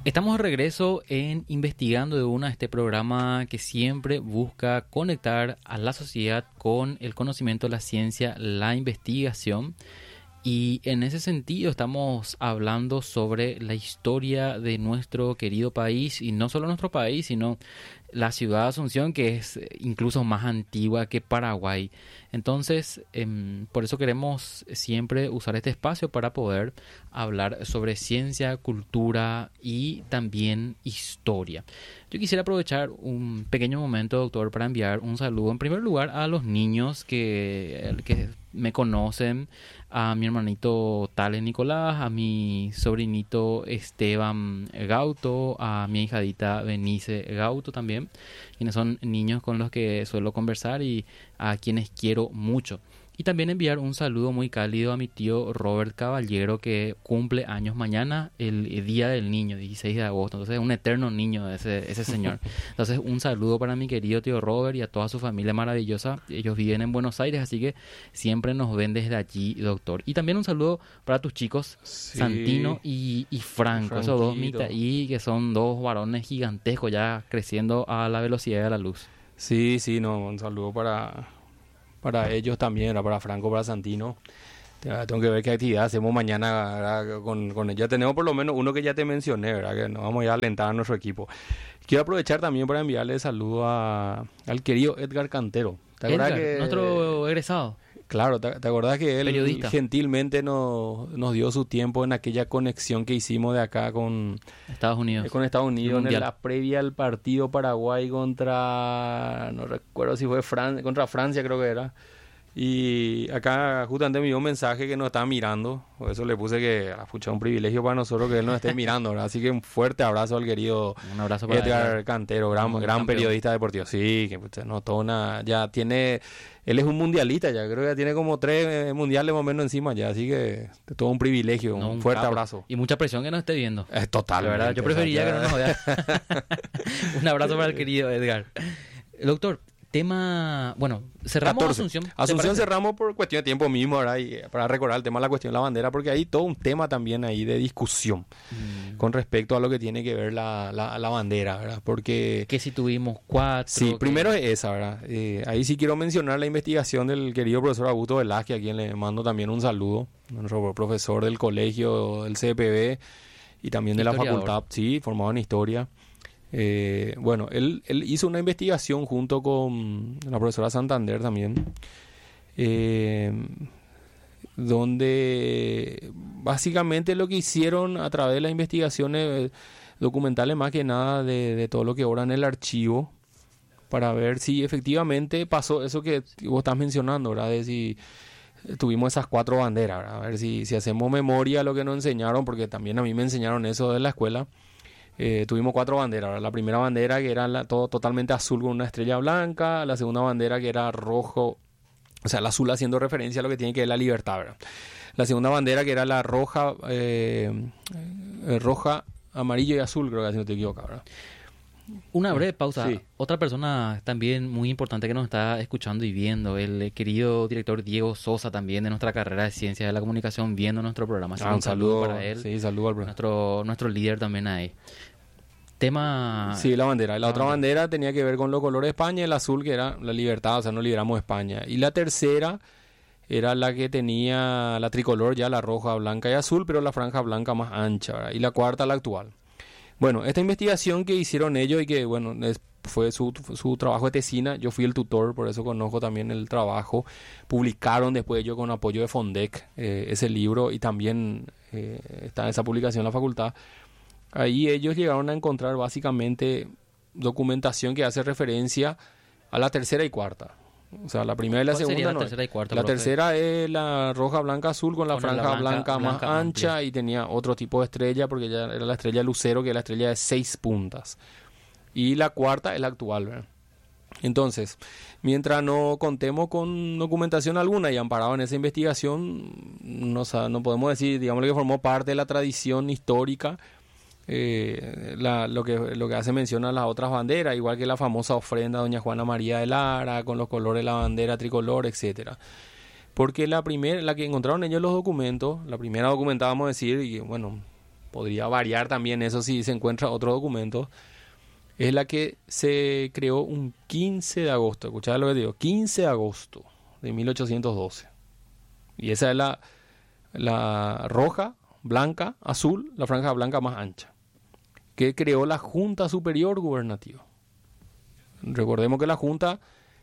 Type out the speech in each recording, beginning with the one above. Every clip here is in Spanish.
Estamos de regreso en Investigando de una, este programa que siempre busca conectar a la sociedad con el conocimiento, la ciencia, la investigación. Y en ese sentido estamos hablando sobre la historia de nuestro querido país, y no solo nuestro país, sino la ciudad de Asunción, que es incluso más antigua que Paraguay. Entonces, por eso queremos siempre usar este espacio para poder hablar sobre ciencia, cultura y también historia. Yo quisiera aprovechar un pequeño momento, doctor, para enviar un saludo en primer lugar a los niños que me conocen, a mi hermanito Tales Nicolás, a mi sobrinito Esteban Gauto, a mi hijadita Benice Gauto también, quienes son niños con los que suelo conversar y a quienes quiero mucho. Y también enviar un saludo muy cálido a mi tío Robert Caballero, que cumple años mañana, el Día del Niño, 16 de agosto. Entonces es un eterno niño ese señor. Entonces un saludo para mi querido tío Robert y a toda su familia maravillosa. Ellos viven en Buenos Aires, así que siempre nos ven desde allí, doctor. Y también un saludo para tus chicos, sí, Santino y Franco, esos dos ahí que son dos varones gigantescos ya creciendo a la velocidad de la luz. Sí, no, un saludo para ellos también, para Franco, para Santino. Tengo que ver qué actividad hacemos mañana, ¿verdad? Con ella. Tenemos por lo menos uno que ya te mencioné, ¿verdad? Que nos vamos a alentar a nuestro equipo. Quiero aprovechar también para enviarle saludo al querido Edgar Cantero. ¿Te acuerdas que nuestro egresado? Claro, ¿te acordás que él periodista gentilmente nos dio su tiempo en aquella conexión que hicimos de acá con Estados Unidos? Con Estados Unidos, en la previa al partido Paraguay contra, no recuerdo si fue contra Francia, creo que era. Y acá justamente me dio un mensaje que nos estaba mirando, por eso le puse que un privilegio para nosotros que él nos esté mirando, ¿verdad? Así que un fuerte abrazo al querido Edgar Cantero, gran periodista deportivo. Sí, que no toda ya tiene, él es un mundialista ya, creo que ya tiene como 3 mundiales más o menos encima ya, así que todo un privilegio, un fuerte abrazo. Y mucha presión que nos esté viendo. Es total. ¿Verdad? Yo preferiría que no nos vea. Un abrazo para el querido Edgar. Doctor, tema, bueno, cerramos 14. Asunción cerramos por cuestión de tiempo mismo, ¿verdad? Y para recordar el tema de la cuestión de la bandera, porque hay todo un tema también ahí de discusión con respecto a lo que tiene que ver la bandera, ¿verdad? Porque que si tuvimos 4. Sí, primero es esa, ¿verdad? Ahí sí quiero mencionar la investigación del querido profesor Augusto Velázquez, a quien le mando también un saludo, nuestro profesor del colegio, del CPB y también de la facultad, sí, formado en historia. Bueno, él hizo una investigación junto con la profesora Santander también, donde básicamente lo que hicieron a través de las investigaciones documentales más que nada de todo lo que obra en el archivo, para ver si efectivamente pasó eso que vos estás mencionando, ¿verdad? De si tuvimos esas 4 banderas, ¿verdad? A ver si hacemos memoria a lo que nos enseñaron, porque también a mí me enseñaron eso de la escuela. Tuvimos 4 banderas, ¿verdad? La primera bandera que era todo totalmente azul con una estrella blanca, la segunda bandera que era rojo, o sea, el azul haciendo referencia a lo que tiene que ver la libertad, ¿verdad? La segunda bandera que era la roja, roja, amarillo y azul, creo que si no te equivocas, ¿verdad? Una breve pausa. Sí. Otra persona también muy importante que nos está escuchando y viendo, el querido director Diego Sosa, también de nuestra carrera de Ciencias de la Comunicación, viendo nuestro programa. Así un saludo para él. Sí, saludo al programa. Nuestro líder también ahí. Tema... Sí, la bandera. La otra bandera tenía que ver con los colores de España, el azul que era la libertad, o sea, no liberamos España. Y la tercera era la que tenía la tricolor, ya la roja, blanca y azul, pero la franja blanca más ancha, ¿verdad? Y la cuarta, la actual. Bueno, esta investigación que hicieron ellos y que, bueno, fue su trabajo de tesina, yo fui el tutor, por eso conozco también el trabajo. Publicaron después ellos con apoyo de Fondec ese libro y también está en esa publicación en la facultad. Ahí ellos llegaron a encontrar básicamente documentación que hace referencia a la tercera y cuarta. O sea, la primera y la segunda no. Tercera y cuarta, la tercera es la roja, blanca, azul con la franja blanca más ancha amplia. Y tenía otro tipo de estrella porque ya era la estrella Lucero, que es la estrella de 6 puntas. Y la cuarta es la actual, ¿verdad? Entonces, mientras no contemos con documentación alguna y amparado en esa investigación, no podemos decir, digamos, que formó parte de la tradición histórica. Lo que hace mención a las otras banderas, igual que la famosa ofrenda a doña Juana María de Lara con los colores de la bandera tricolor, etcétera. Porque la que encontraron ellos los documentos, la primera documentada, vamos a decir, y bueno, podría variar también eso si se encuentra otro documento, es la que se creó un 15 de agosto, escuchad lo que digo, 15 de agosto de 1812. Y esa es la roja, blanca, azul, la franja blanca más ancha, que creó la Junta Superior Gubernativa. Recordemos que la Junta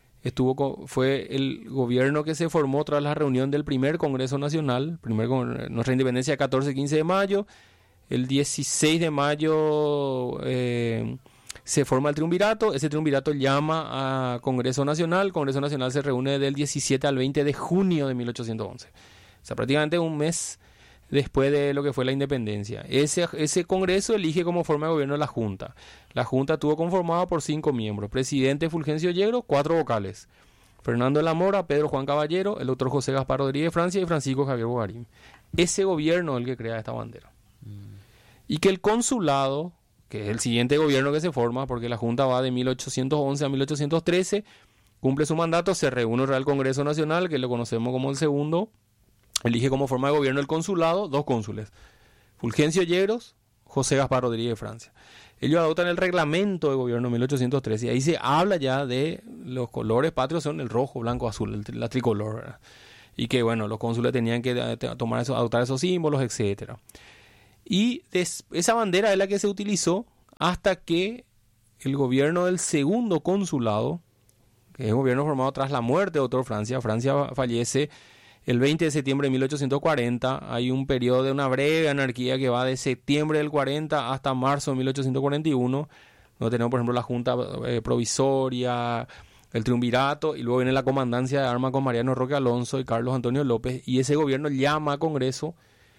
fue el gobierno que se formó tras la reunión del primer Congreso Nacional, nuestra independencia el 14 y 15 de mayo. El 16 de mayo se forma el triunvirato. Ese triunvirato llama a Congreso Nacional. El Congreso Nacional se reúne del 17 al 20 de junio de 1811. O sea, prácticamente un mes después de lo que fue la independencia. Ese Congreso elige como forma de gobierno la Junta. La Junta estuvo conformada por 5 miembros. Presidente Fulgencio Yegro, 4 vocales. Fernando de la Mora, Pedro Juan Caballero, el doctor José Gaspar Rodríguez de Francia y Francisco Javier Bogarín. Ese gobierno es el que crea esta bandera. Y que el consulado, que es el siguiente gobierno que se forma, porque la Junta va de 1811 a 1813, cumple su mandato, se reúne el Real Congreso Nacional, que lo conocemos como el segundo, elige como forma de gobierno el consulado, 2 cónsules, Fulgencio Yegros, José Gaspar Rodríguez de Francia. Ellos adoptan el reglamento de gobierno de 1813 y ahí se habla ya de los colores patrios, son el rojo, blanco, azul, la tricolor, ¿verdad? Y que bueno, los cónsules tenían que adoptar esos símbolos, etcétera. Y esa bandera es la que se utilizó hasta que el gobierno del segundo consulado, que es un gobierno formado tras la muerte de doctor Francia fallece el 20 de septiembre de 1840, hay un periodo de una breve anarquía que va de septiembre del 40 hasta marzo de 1841, donde tenemos por ejemplo la Junta Provisoria, el Triunvirato, y luego viene la Comandancia de Armas con Mariano Roque Alonso y Carlos Antonio López, y ese gobierno llama a Congreso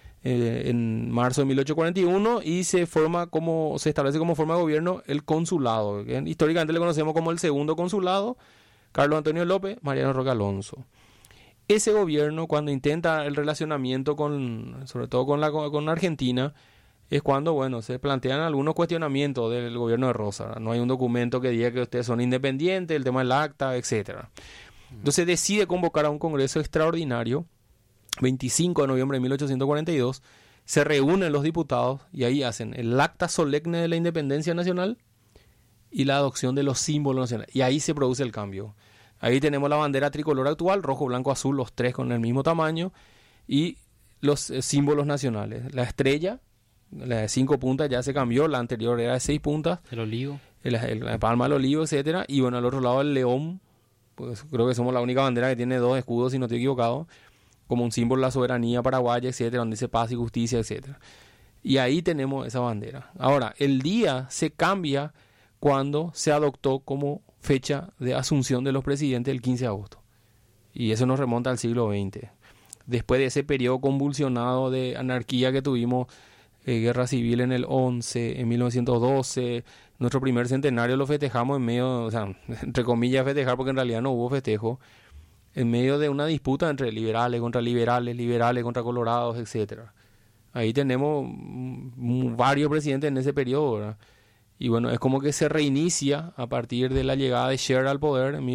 en marzo de 1841 y se establece como forma de gobierno el consulado, que históricamente le conocemos como el segundo consulado, Carlos Antonio López, Mariano Roque Alonso. Ese gobierno, cuando intenta el relacionamiento sobre todo con Argentina, es cuando, bueno, se plantean algunos cuestionamientos del gobierno de Rosa, ¿verdad? No hay un documento que diga que ustedes son independientes, el tema del acta, etcétera. Entonces decide convocar a un congreso extraordinario, 25 de noviembre de 1842, se reúnen los diputados y ahí hacen el acta solemne de la independencia nacional y la adopción de los símbolos nacionales. Y ahí se produce el cambio. Ahí tenemos la bandera tricolor actual, rojo, blanco, azul, los 3 con el mismo tamaño, y los símbolos nacionales. La estrella, la de 5 puntas ya se cambió, la anterior era de 6 puntas. El olivo. La palma del olivo, etcétera. Y bueno, al otro lado el león, pues creo que somos la única bandera que tiene 2 escudos, si no estoy equivocado, como un símbolo de la soberanía paraguaya, etcétera, donde dice paz y justicia, etcétera. Y ahí tenemos esa bandera. Ahora, el día se cambia cuando se adoptó como fecha de asunción de los presidentes el 15 de agosto. Y eso nos remonta al siglo XX. Después de ese periodo convulsionado de anarquía que tuvimos, guerra civil en el 11, en 1912, nuestro primer centenario lo festejamos en medio, o sea, entre comillas festejar porque en realidad no hubo festejo, en medio de una disputa entre liberales contra liberales, liberales contra colorados, etcétera. Ahí tenemos varios presidentes en ese periodo, ¿verdad? Y bueno, es como que se reinicia a partir de la llegada de Scherer al poder en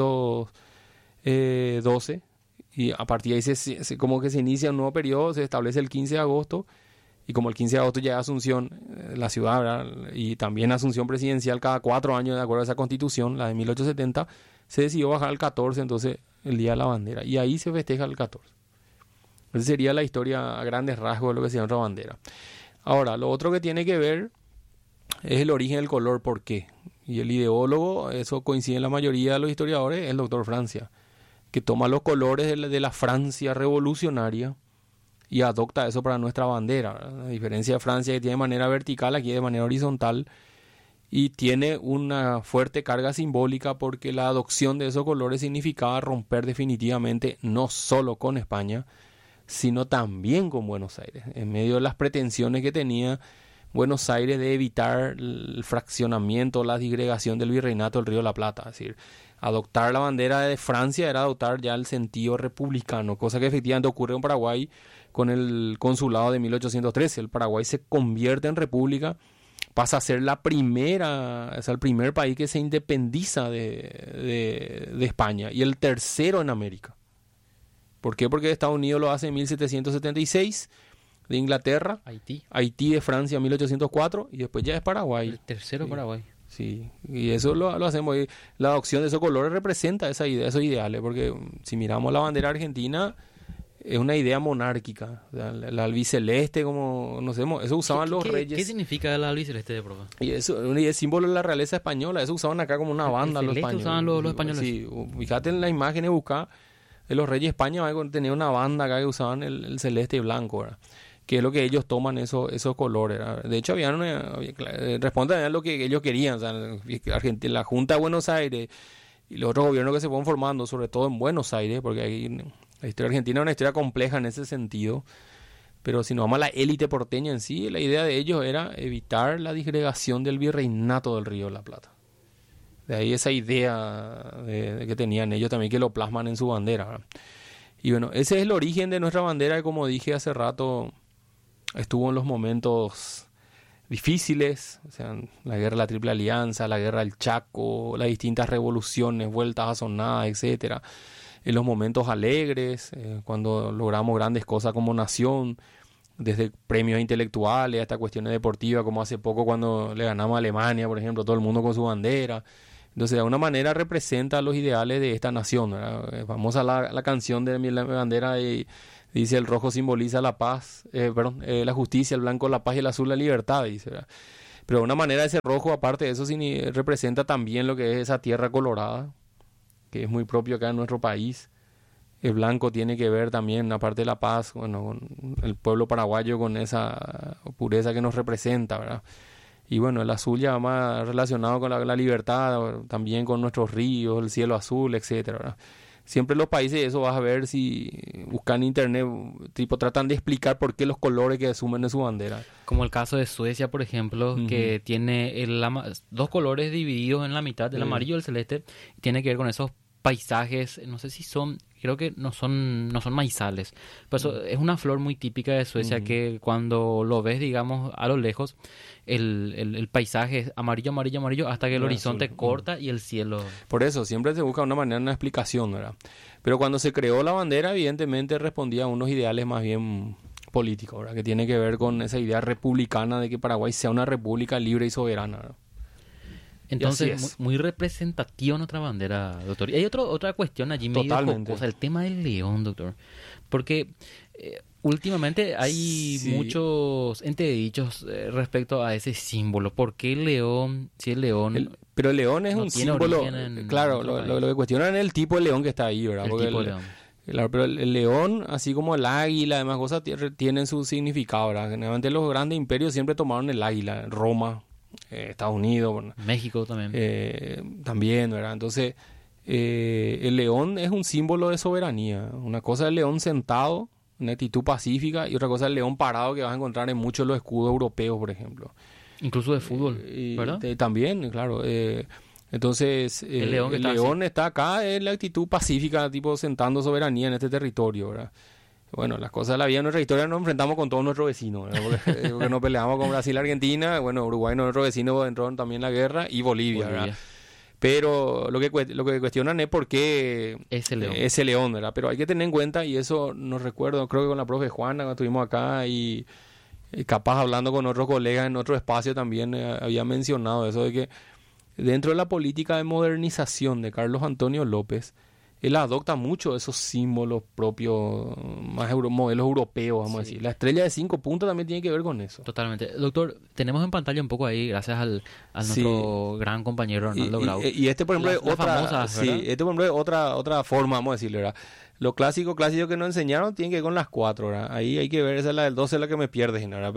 1912. Y a partir de ahí como que se inicia un nuevo periodo, se establece el 15 de agosto. Y como el 15 de agosto llega Asunción, la ciudad, ¿verdad? Y también Asunción presidencial cada 4 años, de acuerdo a esa constitución, la de 1870, se decidió bajar al 14, entonces el Día de la Bandera. Y ahí se festeja el 14. Esa sería la historia a grandes rasgos de lo que se llama otra bandera. Ahora, lo otro que tiene que ver es el origen del color, ¿por qué? Y el ideólogo, eso coincide en la mayoría de los historiadores, es el doctor Francia, que toma los colores de la Francia revolucionaria y adopta eso para nuestra bandera, ¿verdad? A diferencia de Francia, que tiene de manera vertical, aquí de manera horizontal, y tiene una fuerte carga simbólica porque la adopción de esos colores significaba romper definitivamente no solo con España, sino también con Buenos Aires, en medio de las pretensiones que tenía Buenos Aires de evitar el fraccionamiento, la disgregación del virreinato del Río de la Plata. Es decir, adoptar la bandera de Francia era adoptar ya el sentido republicano, cosa que efectivamente ocurre en Paraguay con el consulado de 1813. El Paraguay se convierte en república, pasa a ser el primer país que se independiza de España y el tercero en América. ¿Por qué? Porque Estados Unidos lo hace en 1776. de Inglaterra, Haití de Francia en 1804 y después ya es Paraguay. El tercero Paraguay. Sí, y eso lo hacemos. Y la adopción de esos colores representa esa idea, esos ideales, porque si miramos la bandera argentina, es una idea monárquica. O sea, la albiceleste, como no sé, eso usaban los reyes. ¿Qué significa la albiceleste de profe? Y eso es símbolo de la realeza española. Eso usaban acá como una banda los españoles. Usaban los españoles. Sí, fíjate en las imágenes, buscá de los reyes de España, tenía una banda acá que usaban el celeste y blanco, ¿verdad? Que es lo que ellos toman esos colores, ¿verdad? De hecho, responden a lo que ellos querían. O sea, la Junta de Buenos Aires y los otros gobiernos que se fueron formando, sobre todo en Buenos Aires, porque ahí la historia argentina es una historia compleja en ese sentido. Pero si nos vamos a la élite porteña en sí, la idea de ellos era evitar la disgregación del virreinato del Río de la Plata. De ahí esa idea de que tenían ellos también, que lo plasman en su bandera, ¿verdad? Y bueno, ese es el origen de nuestra bandera, que como dije hace rato, estuvo en los momentos difíciles, o sea, la guerra de la Triple Alianza, la guerra del Chaco, las distintas revoluciones, vueltas a Sonadas, etcétera. En los momentos alegres, cuando logramos grandes cosas como nación, desde premios intelectuales hasta cuestiones deportivas, como hace poco cuando le ganamos a Alemania, por ejemplo, todo el mundo con su bandera. Entonces, de alguna manera representa los ideales de esta nación, ¿verdad? Vamos a la canción de mi bandera y dice: el rojo simboliza la paz, la justicia, el blanco la paz y el azul la libertad, dice, ¿verdad? Pero de una manera ese rojo, aparte de eso, representa también lo que es esa tierra colorada, que es muy propio acá en nuestro país. El blanco tiene que ver también, aparte de la paz, bueno, con el pueblo paraguayo, con esa pureza que nos representa, ¿verdad? Y bueno, el azul ya más relacionado con la libertad, también con nuestros ríos, el cielo azul, etcétera, ¿verdad? Siempre en los países, eso vas a ver si buscan en internet, tipo tratan de explicar por qué los colores que asumen en su bandera. Como el caso de Suecia, por ejemplo, que tiene dos colores divididos en la mitad, el amarillo y el celeste, y tiene que ver con esos paisajes, no sé si son, creo que no son maizales, pero eso es una flor muy típica de Suecia, que cuando lo ves, digamos, a lo lejos, el paisaje es amarillo, amarillo, amarillo, hasta que el horizonte azul corta y el cielo. Por eso, siempre se busca una manera, una explicación, ¿verdad? Pero cuando se creó la bandera, evidentemente respondía a unos ideales más bien políticos, ¿verdad? Que tiene que ver con esa idea republicana de que Paraguay sea una república libre y soberana, ¿verdad? Entonces, muy representativa nuestra bandera, doctor. Y hay otra cuestión allí medio jocosa, el tema del león, doctor. Porque últimamente hay muchos entredichos respecto a ese símbolo. ¿Por qué el león? Si el león... Pero el león es un símbolo... Claro, lo que cuestionan es el tipo de león que está ahí, ¿verdad? El tipo de león. Claro, pero el león, así como el águila, demás cosas, tienen su significado, ¿verdad? Generalmente los grandes imperios siempre tomaron el águila. Roma, Estados Unidos, bueno, México también. También, ¿verdad? Entonces, el león es un símbolo de soberanía. Una cosa es el león sentado, una actitud pacífica, y otra cosa es el león parado, que vas a encontrar en muchos de los escudos europeos, por ejemplo. Incluso de fútbol, ¿verdad? También, claro. Entonces, el león está acá, es la actitud pacífica, tipo sentando soberanía en este territorio, ¿verdad? Bueno, las cosas de la vida en nuestra historia nos enfrentamos con todos nuestros vecinos, porque nos peleamos con Brasil, Argentina, bueno, Uruguay, nuestro vecino, entró también en la guerra, y Bolivia. ¿Verdad? Pero lo que cuestionan es por qué ese león, ¿verdad? Pero hay que tener en cuenta, y eso nos recuerdo, creo que con la profe Juana, cuando estuvimos acá, y capaz hablando con otros colegas en otro espacio también, había mencionado eso de que dentro de la política de modernización de Carlos Antonio López, él adopta mucho esos símbolos propios, más modelos europeos, vamos a decir. La estrella de 5 puntas también tiene que ver con eso. Totalmente. Doctor, tenemos en pantalla un poco ahí, gracias a nuestro gran compañero Arnaldo Grau. Y este, por ejemplo, es otra forma, vamos a decirle, ¿verdad? Lo clásico que nos enseñaron tiene que ver con las 4, ¿verdad? Ahí hay que ver, esa es la del 12, es la que me pierde, ¿verdad?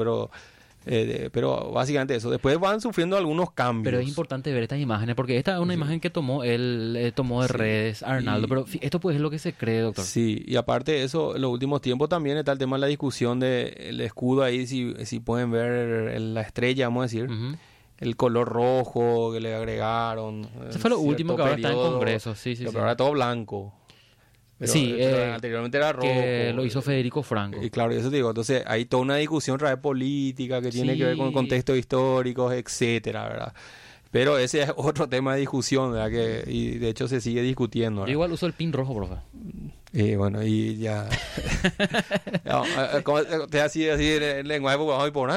Pero básicamente eso. Después van sufriendo algunos cambios. Pero es importante ver estas imágenes, porque esta es una imagen que tomó de redes Arnaldo. Pero esto pues es lo que se cree, doctor. Sí, y aparte de eso, en los últimos tiempos también está el tema de la discusión del escudo ahí, si pueden ver la estrella, vamos a decir. El color rojo que le agregaron. Eso fue lo último que ahora está en Congreso. Sí. Pero ahora todo blanco. Pero anteriormente era rojo. Que lo hizo Federico Franco. Y claro, eso te digo. Entonces hay toda una discusión otra vez política que tiene que ver con contextos históricos, etcétera, ¿verdad? Pero ese es otro tema de discusión, ¿verdad? Y de hecho se sigue discutiendo, ¿verdad? Yo igual uso el pin rojo, profe. Bueno, y ya... ¿Cómo te así el lenguaje vamos a poner?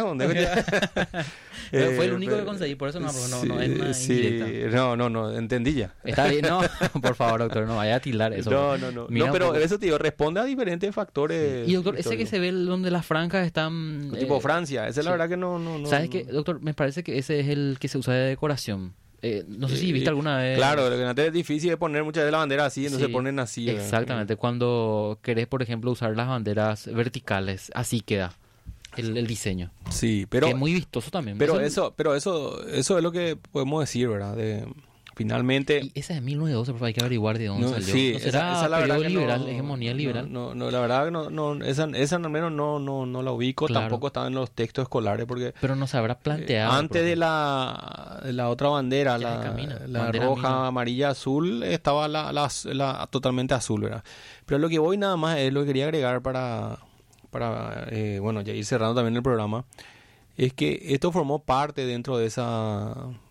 Fue el único que conseguí, por eso no es una indirecta. No, entendí ya. Está bien, no, por favor, doctor, no vaya a tildar eso. No, pero eso te digo, responde a diferentes factores. Sí. Y doctor, ese que se ve donde las franjas están... Tipo Francia, esa es la verdad que no... ¿Sabes qué, doctor? Me parece que ese es el que se usa de decoración. No sé si viste alguna vez... Claro, lo que antes es difícil es poner muchas veces la bandera así, entonces ponen así. ¿Verdad? Exactamente, cuando querés, por ejemplo, usar las banderas verticales, así queda el diseño. Sí, pero... Que es muy vistoso también. Pero eso es lo que podemos decir, ¿verdad? Finalmente... Y esa de 1912, por favor, hay que averiguar de dónde salió. Sí, ¿No será esa la periodo verdad liberal, hegemonía liberal? No, la verdad que no, esa al menos no la ubico, Claro. tampoco estaba en los textos escolares porque... Pero no se habrá planteado. Antes de la otra bandera, Ya la bandera roja, mina. amarilla, azul, estaba la totalmente azul, ¿verdad? Pero lo que voy nada más es lo que quería agregar para bueno, ya ir cerrando también el programa, es que esto formó parte dentro de esa,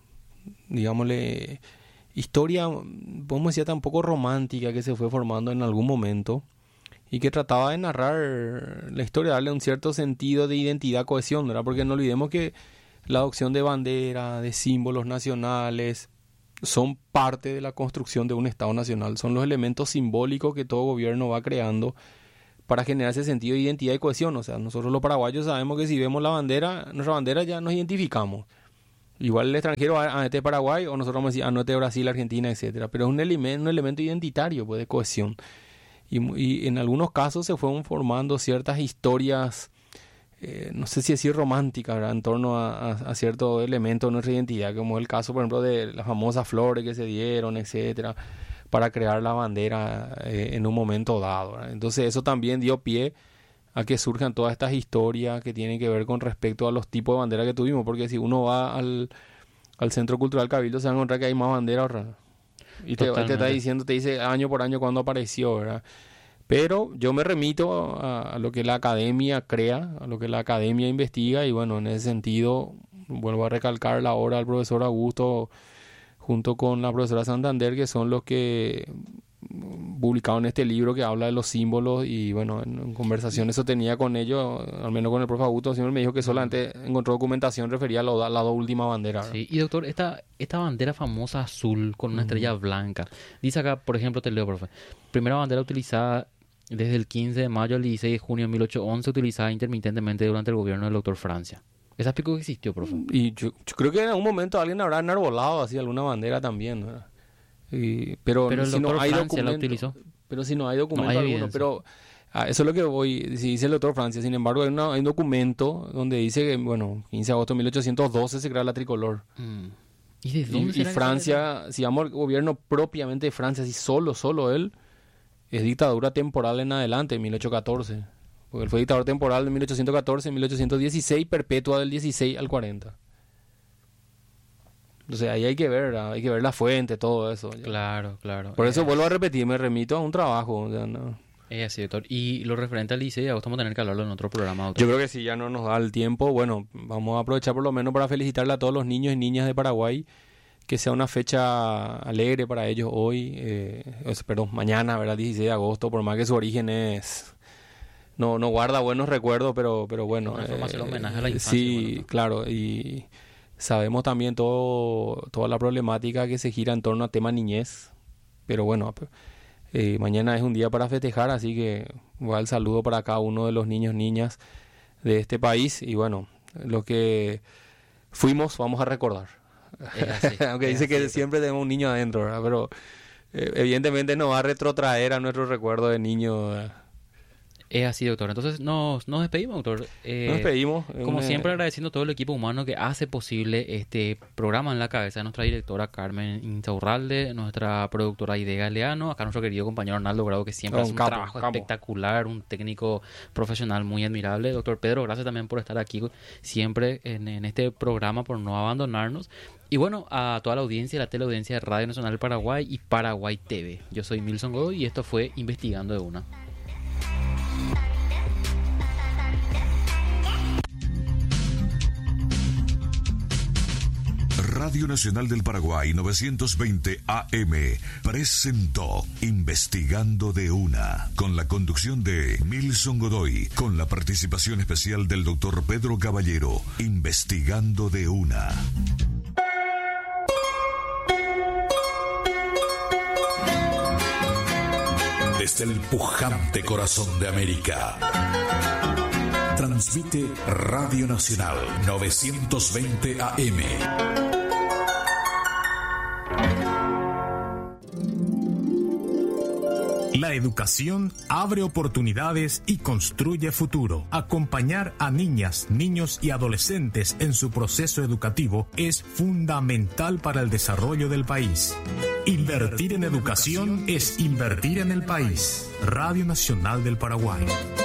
digámosle, historia, podemos decir, tan poco romántica que se fue formando en algún momento y que trataba de narrar la historia, darle un cierto sentido de identidad, cohesión, ¿verdad? Porque no olvidemos que la adopción de bandera, de símbolos nacionales, son parte de la construcción de un Estado nacional, son los elementos simbólicos que todo gobierno va creando para generar ese sentido de identidad y cohesión. O sea, nosotros los paraguayos sabemos que si vemos nuestra bandera ya nos identificamos. Igual el extranjero va a este Paraguay o nosotros vamos a decir, no este Brasil, Argentina, etcétera. Pero es un elemento identitario, pues, de cohesión. Y en algunos casos se fueron formando ciertas historias, no sé si decir románticas, ¿verdad? En torno a ciertos elementos de nuestra identidad, como el caso, por ejemplo, de las famosas flores que se dieron, etcétera, para crear la bandera en un momento dado, ¿verdad? Entonces eso también dio pie a que surjan todas estas historias que tienen que ver con respecto a los tipos de bandera que tuvimos, porque si uno va al Centro Cultural Cabildo se va a encontrar que hay más banderas, ¿verdad? Y te está diciendo, te dice año por año cuándo apareció, ¿verdad? Pero yo me remito a lo que la academia crea, a lo que la academia investiga, y bueno, en ese sentido vuelvo a recalcar la obra del profesor Augusto junto con la profesora Santander, que son los que publicaron este libro que habla de los símbolos. Y bueno, en conversaciones eso tenía con ellos, al menos con el profe Augusto, siempre me dijo que solamente encontró documentación referida a las dos últimas banderas, ¿verdad? Sí, y doctor, esta bandera famosa azul con una estrella blanca, dice acá, por ejemplo, te leo, profe, primera bandera utilizada desde el 15 de mayo al 16 de junio de 1811, utilizada intermitentemente durante el gobierno del doctor Francia. ¿Esa explico que existió, profe? Y yo creo que en algún momento alguien habrá enarbolado así alguna bandera también, ¿verdad? Pero el si no doctor hay Francia la documento, utilizó. pero si no hay documento hay alguno, evidencia. pero eso es lo que voy, si dice el doctor Francia. Sin embargo, hay un documento donde dice que, bueno, 15 de agosto de 1812 se crea la tricolor. ¿Y de dónde Y será que Francia, si vamos al gobierno propiamente de Francia, si solo él, es dictadura temporal en adelante, 1814. Porque él fue dictador temporal de 1814, 1816, perpetua del 16 al 40. Entonces ahí hay que ver la fuente, todo eso. Claro. Por eso vuelvo a repetir, me remito a un trabajo. O sea, no. Es así, doctor. Y lo referente al 16 de agosto vamos a tener que hablarlo en otro programa, doctor. Yo creo que si ya no nos da el tiempo, bueno, vamos a aprovechar por lo menos para felicitarle a todos los niños y niñas de Paraguay, que sea una fecha alegre para ellos hoy, mañana, ¿verdad? 16 de agosto, por más que su origen no guarda buenos recuerdos, pero bueno. Una forma de hacer homenaje a la infancia. Sí, bueno. claro, y sabemos también toda la problemática que se gira en torno al tema niñez, pero bueno, mañana es un día para festejar, así que igual saludo para cada uno de los niños, niñas de este país, y bueno, lo que fuimos vamos a recordar. Aunque dice que siempre tenemos un niño adentro, ¿verdad? Pero evidentemente nos va a retrotraer a nuestro recuerdo de niño, ¿verdad? Es así, doctor. Entonces nos despedimos, doctor. Nos despedimos. Como siempre, agradeciendo a todo el equipo humano que hace posible este programa en la cabeza de nuestra directora Carmen Insaurralde, nuestra productora Aide Galeano, acá nuestro querido compañero Arnaldo Grado, que siempre hace un trabajo espectacular, un técnico profesional muy admirable. Doctor Pedro, gracias también por estar aquí siempre en este programa, por no abandonarnos. Y bueno, a toda la audiencia, la teleaudiencia de Radio Nacional Paraguay y Paraguay TV. Yo soy Milson Godoy y esto fue Investigando de Una. Radio Nacional del Paraguay 920 AM presentó Investigando de Una, con la conducción de Milson Godoy, con la participación especial del doctor Pedro Caballero. Investigando de Una. Desde el pujante corazón de América, transmite Radio Nacional 920 AM. La educación abre oportunidades y construye futuro. Acompañar a niñas, niños y adolescentes en su proceso educativo es fundamental para el desarrollo del país. Invertir en educación es invertir en el país. Radio Nacional del Paraguay.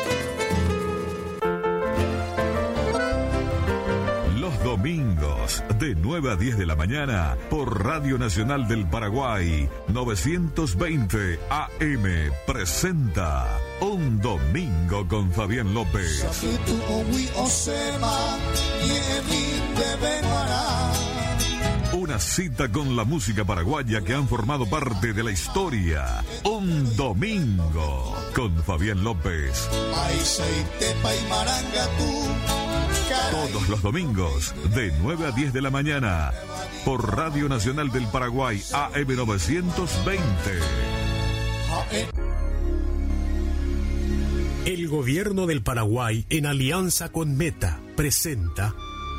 Domingos, de 9 a 10 de la mañana, por Radio Nacional del Paraguay, 920 AM, presenta Un Domingo con Fabián López. Una cita con la música paraguaya que han formado parte de la historia. Un Domingo con Fabián López. Todos los domingos, de 9 a 10 de la mañana, por Radio Nacional del Paraguay, AM 920. El gobierno del Paraguay, en alianza con Meta, presenta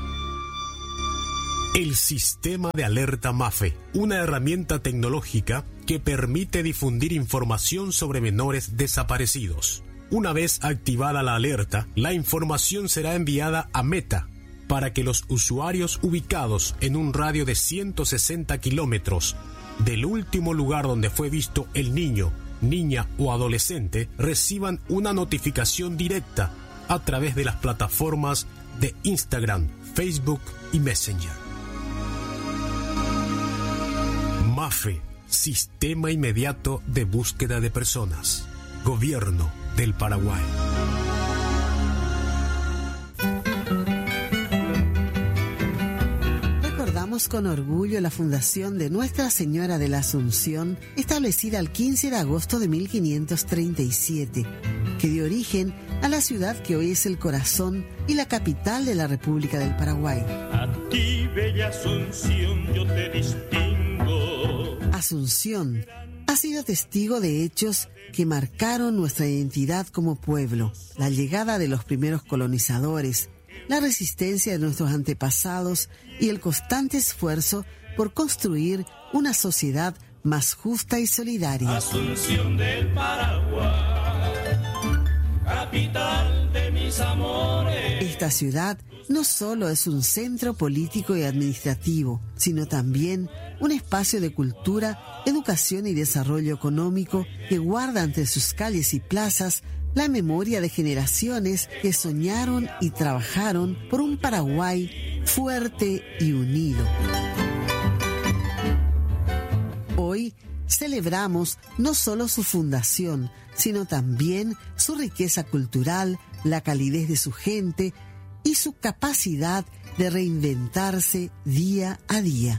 el Sistema de Alerta MAFE, una herramienta tecnológica que permite difundir información sobre menores desaparecidos. Una vez activada la alerta, la información será enviada a Meta para que los usuarios ubicados en un radio de 160 kilómetros del último lugar donde fue visto el niño, niña o adolescente reciban una notificación directa a través de las plataformas de Instagram, Facebook y Messenger. MAFE, Sistema Inmediato de Búsqueda de Personas. Gobierno del Paraguay. Recordamos con orgullo la fundación de Nuestra Señora de la Asunción, establecida el 15 de agosto de 1537, que dio origen a la ciudad que hoy es el corazón y la capital de la República del Paraguay. A ti, bella Asunción, yo te distingo. Asunción ha sido testigo de hechos que marcaron nuestra identidad como pueblo, la llegada de los primeros colonizadores, la resistencia de nuestros antepasados y el constante esfuerzo por construir una sociedad más justa y solidaria. Asunción del Paraguay, capital de mis amores. Esta ciudad no solo es un centro político y administrativo, sino también un espacio de cultura, educación y desarrollo económico que guarda entre sus calles y plazas la memoria de generaciones que soñaron y trabajaron por un Paraguay fuerte y unido. Hoy celebramos no solo su fundación, sino también su riqueza cultural, la calidez de su gente y su capacidad de reinventarse día a día.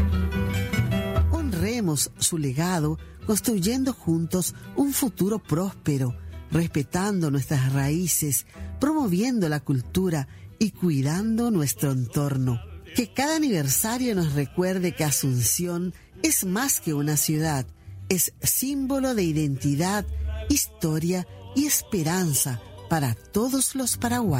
Honremos su legado construyendo juntos un futuro próspero, respetando nuestras raíces, promoviendo la cultura y cuidando nuestro entorno. Que cada aniversario nos recuerde que Asunción es más que una ciudad, es símbolo de identidad, historia y esperanza para todos los paraguayos.